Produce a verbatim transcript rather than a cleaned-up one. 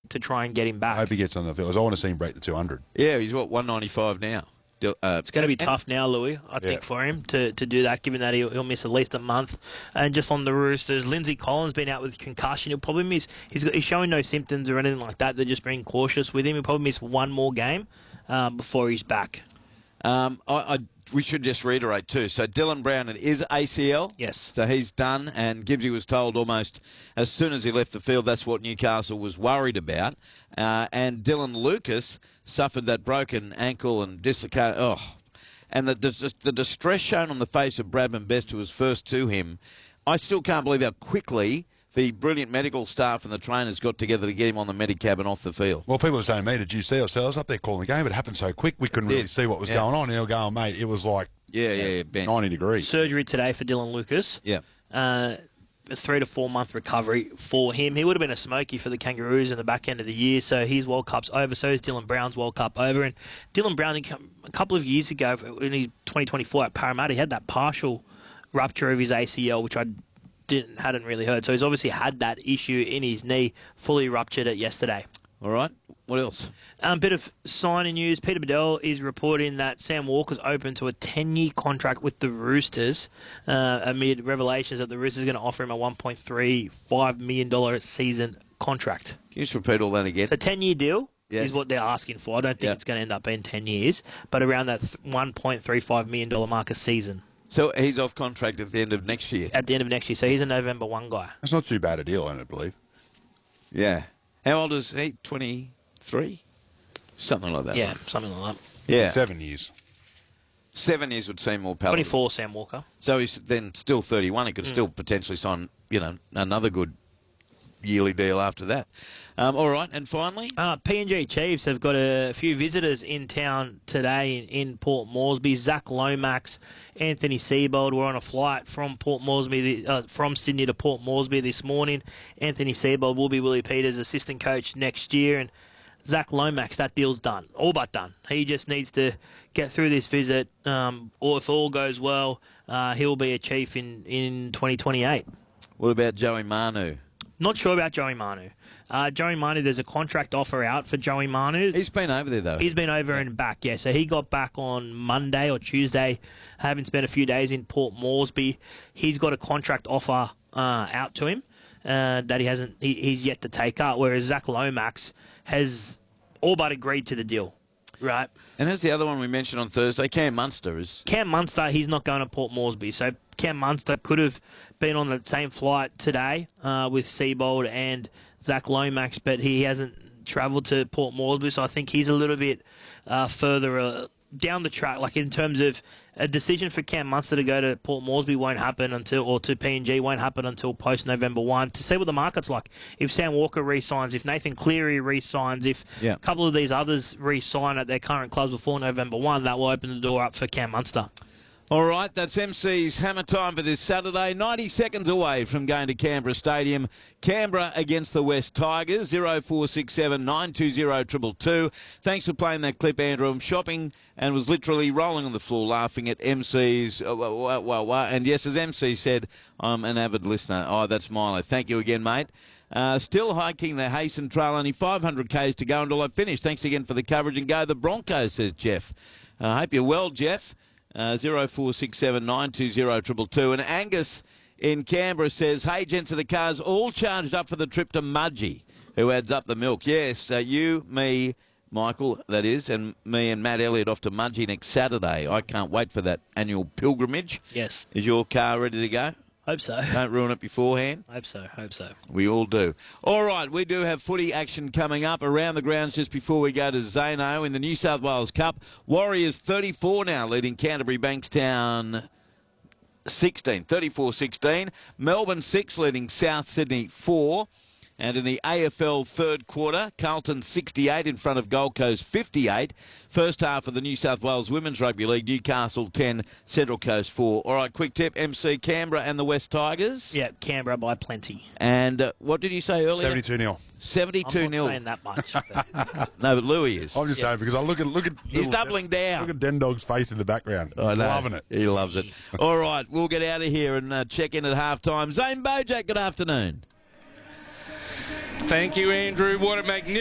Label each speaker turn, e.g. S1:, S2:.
S1: to try and get him back.
S2: I hope he gets on the field. I want to see him break the two hundred.
S3: Yeah, he's what, one ninety-five now. Uh,
S1: it's going to be tough now, Louis, I think,
S2: yeah.
S1: for him to, to do that, given that he'll, he'll miss at least a month. And just on the Roosters, Lindsay Collins been out with concussion. He'll probably miss. He's, got, he's showing no symptoms or anything like that. They're just being cautious with him. He'll probably miss one more game um, before he's back.
S3: Um, I, I, we should just reiterate too. So Dylan Brown, it is A C L.
S1: Yes.
S3: So he's done, and Gibbsy was told almost as soon as he left the field that's what Newcastle was worried about. Uh, and Dylan Lucas suffered that broken ankle and dislocated. Oh, and the, the the distress shown on the face of Bradman Best, who was first to him. I still can't believe how quickly the brilliant medical staff and the trainers got together to get him on the Medicab and off the field.
S2: Well, people were saying to me, did you see ourselves up there calling the game? It happened so quick, we couldn't really see what was
S3: yeah.
S2: going on. And they were going, mate, it was like
S3: yeah, yeah, yeah, Ben.
S2: ninety degrees.
S1: Surgery today for Dylan Lucas.
S3: Yeah.
S1: Uh, a three to four month recovery for him. He would have been a smoky for the Kangaroos in the back end of the year, so his World Cup's over. So is Dylan Brown's World Cup over. And Dylan Brown, a couple of years ago, in his twenty twenty-four at Parramatta, he had that partial rupture of his A C L, which I didn't hadn't really heard. So he's obviously had that issue in his knee, fully ruptured it yesterday.
S3: All right. What else?
S1: A um, bit of signing news. Peter Bedell is reporting that Sam Walker's open to a ten-year contract with the Roosters uh, amid revelations that the Roosters are going to offer him a one point three five million dollars season contract.
S3: Can you just repeat all that again?
S1: So ten-year deal
S3: yes.
S1: is what they're asking for. I don't think
S3: yeah.
S1: it's going to end up being ten years, but around that one point three five million dollars mark a season.
S3: So he's off contract at the end of next year?
S1: At the end of next year. So he's a November first guy.
S2: That's not too bad a deal, I don't believe.
S3: Yeah. How old is he? twenty-three? Something like that.
S1: Yeah,
S3: right?
S1: something like that.
S3: Yeah.
S2: Seven years.
S3: Seven years would seem more palatable.
S1: twenty-four, Sam Walker.
S3: So he's then still thirty-one. He could mm. still potentially sign, you know, another good yearly deal after that. Um, all right, and finally?
S1: Uh, P N G Chiefs have got a few visitors in town today in, in Port Moresby. Zach Lomax, Anthony Seibold were on a flight from Port Moresby, uh, from Sydney to Port Moresby this morning. Anthony Seibold will be Willie Peters' assistant coach next year, and Zach Lomax, that deal's done, all but done. He just needs to get through this visit, um, or if all goes well, uh, he'll be a Chief in, in twenty twenty-eight.
S3: What about Joey Manu?
S1: Not sure about Joey Manu. Uh, Joey Manu, there's a contract offer out for Joey Manu.
S3: He's been over there, though.
S1: He's been over yeah. and back, yeah. So he got back on Monday or Tuesday, having spent a few days in Port Moresby. He's got a contract offer uh, out to him uh, that he hasn't. He, he's yet to take up, whereas Zach Lomax has all but agreed to the deal, right?
S3: And who's the other one we mentioned on Thursday? Cam Munster is.
S1: Cam Munster, he's not going to Port Moresby, so Cam Munster could have been on the same flight today uh, with Seibold and Zach Lomax, but he hasn't travelled to Port Moresby, so I think he's a little bit uh, further uh, down the track. Like in terms of a decision for Cam Munster to go to Port Moresby won't happen until, or to P N G won't happen until post November first. To see what the market's like, if Sam Walker re-signs, if Nathan Cleary re-signs, if
S3: yeah.
S1: a couple of these others re-sign at their current clubs before November first, that will open the door up for Cam Munster.
S3: All right, that's M C's Hammer Time for this Saturday. ninety seconds away from going to Canberra Stadium. Canberra against the West Tigers. oh four six seven, nine two oh, two two two. Thanks for playing that clip, Andrew. I'm shopping and was literally rolling on the floor laughing at M C's. Uh, wah, wah, wah. And yes, as M C said, I'm an avid listener. Oh, that's Milo. Thank you again, mate. Uh, still hiking the Hasten Trail. Only five hundred kays to go until I finish. Thanks again for the coverage. And go the Broncos, says Jeff. I uh, hope you're well, Jeff. Uh, oh four six seven, nine two oh, two two two. And Angus in Canberra says, hey, gents of the cars, all charged up for the trip to Mudgee, who adds up the milk. Yes, uh, you, me, Michael, that is, and me and Matt Elliott off to Mudgee next Saturday. I can't wait for that annual pilgrimage.
S1: Yes.
S3: Is your car ready to go?
S1: Hope so.
S3: Don't ruin it beforehand.
S1: Hope so, hope so.
S3: We all do. All right, we do have footy action coming up around the grounds just before we go to Zano in the New South Wales Cup. Warriors thirty-four now leading Canterbury Bankstown sixteen, thirty-four sixteen. Melbourne six leading South Sydney four. And in the A F L third quarter, Carlton sixty-eight in front of Gold Coast fifty-eight. First half of the New South Wales Women's Rugby League, Newcastle ten, Central Coast four. All right, quick tip, M C Canberra and the West Tigers.
S1: Yeah, Canberra by plenty.
S3: And uh, what did you say earlier?
S2: seventy-two nil.
S3: seventy-two nil.
S1: I'm not saying that much. But...
S3: no, but Louis is.
S2: I'm just
S1: yeah.
S2: saying because I look at look at
S3: he's doubling down.
S2: Look at Den Dog's face in the background.
S3: I
S2: He's
S3: know.
S2: loving it.
S3: He loves it. All right, we'll get out of here and uh, check in at halftime. Zane Bojack, good afternoon.
S4: Thank you, Andrew. What a magnificent